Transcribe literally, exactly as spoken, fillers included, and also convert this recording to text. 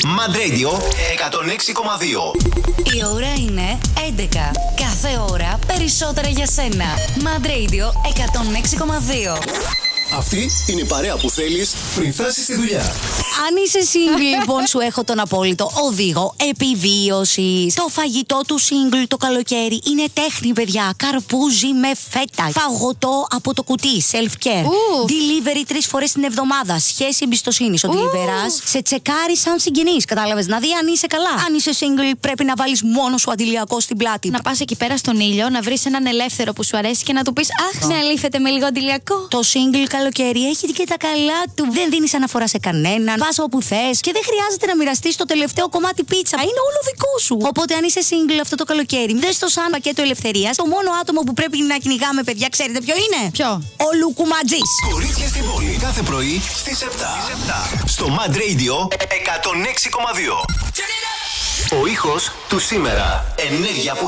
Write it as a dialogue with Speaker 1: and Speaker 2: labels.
Speaker 1: Mad Radio εκατόν έξι κόμμα δύο.
Speaker 2: Η ώρα είναι έντεκα. Κάθε ώρα περισσότερα για σένα. Mad Radio εκατόν έξι κόμμα δύο.
Speaker 1: Αυτή είναι η παρέα που θέλεις πριν φτάσεις στη δουλειά.
Speaker 2: Αν είσαι single, λοιπόν, σου έχω τον απόλυτο οδηγό επιβίωσης. Το φαγητό του single το καλοκαίρι είναι τέχνη, παιδιά. Καρπούζι με φέτα. Φαγωτό από το κουτί. Self-care.
Speaker 3: Ου.
Speaker 2: Delivery τρεις φορές την εβδομάδα. Σχέση εμπιστοσύνης. Ο deliverás σε τσεκάρει σαν συγγενής. Κατάλαβες, να δει αν είσαι καλά. Αν είσαι single, πρέπει να βάλεις μόνο σου αντιλιακό στην πλάτη.
Speaker 3: Να πας εκεί πέρα στον ήλιο, να βρεις έναν ελεύθερο που σου αρέσει και να του πεις αχ, με αλήφετε με λίγο αντιλιακό.
Speaker 2: Το single καλοκαίρι έχει και τα καλά του. Δεν δίνεις αναφορά σε κανέναν. Πας όπου θες και δεν χρειάζεται να μοιραστείς το τελευταίο κομμάτι πίτσα. Είναι όλο δικό σου. Οπότε αν είσαι single αυτό το καλοκαίρι, δες το σαν πακέτο ελευθερίας. Το μόνο άτομο που πρέπει να κυνηγάμε, παιδιά, ξέρετε ποιο είναι?
Speaker 3: Ποιο?
Speaker 2: Ο Λουκουματζής.
Speaker 1: Κορίτσια στην πόλη. Κάθε πρωί στις επτά. Στο Mad Radio εκατόν έξι κόμμα δύο. Ο ήχος του σήμερα. Ενέργεια που